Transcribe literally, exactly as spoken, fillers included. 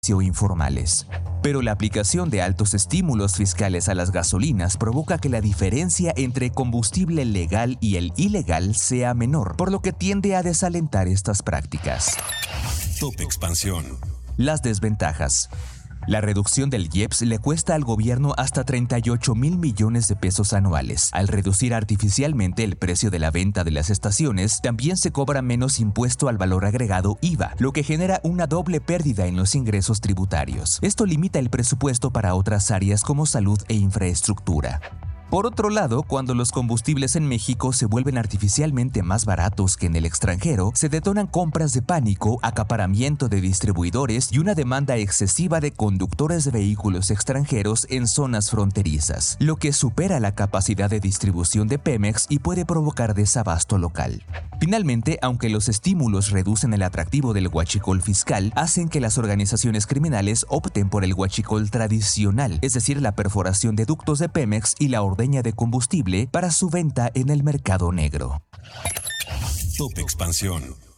informales. Pero la aplicación de altos estímulos fiscales a las gasolinas provoca que la diferencia entre combustible legal y el ilegal sea menor, por lo que tiende a desalentar estas prácticas. Top Expansión. Las desventajas. La reducción del I E P S le cuesta al gobierno hasta treinta y ocho mil millones de pesos anuales. Al reducir artificialmente el precio de la venta de las estaciones, también se cobra menos impuesto al valor agregado I V A, lo que genera una doble pérdida en los ingresos tributarios. Esto limita el presupuesto para otras áreas como salud e infraestructura. Por otro lado, cuando los combustibles en México se vuelven artificialmente más baratos que en el extranjero, se detonan compras de pánico, acaparamiento de distribuidores y una demanda excesiva de conductores de vehículos extranjeros en zonas fronterizas, lo que supera la capacidad de distribución de Pemex y puede provocar desabasto local. Finalmente, aunque los estímulos reducen el atractivo del huachicol fiscal, hacen que las organizaciones criminales opten por el huachicol tradicional, es decir, la perforación de ductos de Pemex y la ordeña de combustible para su venta en el mercado negro. Top Expansión.